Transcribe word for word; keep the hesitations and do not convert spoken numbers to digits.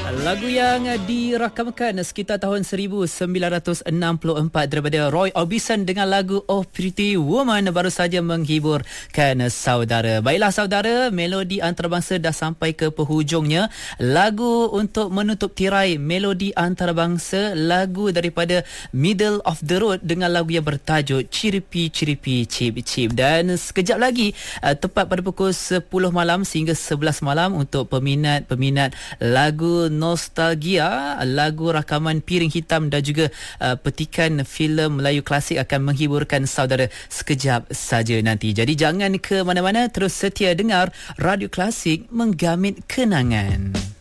Lagu yang dirakamkan sekitar tahun seribu sembilan ratus enam puluh empat daripada Roy Orbison dengan lagu Oh Pretty Woman baru saja menghiburkan saudara. Baiklah saudara, melodi antarabangsa dah sampai ke penghujungnya. Lagu untuk menutup tirai melodi antarabangsa, lagu daripada Middle of the Road dengan lagu yang bertajuk Chiripi Chiripi Chip Chip. Dan sekejap lagi tepat pada pukul sepuluh malam sehingga sebelas malam untuk peminat-peminat lagu nostalgia, lagu rakaman Piring Hitam dan juga uh, petikan filem Melayu klasik akan menghiburkan saudara sekejap saja nanti. Jadi jangan ke mana-mana, terus setia dengar Radio Klasik, menggamit kenangan.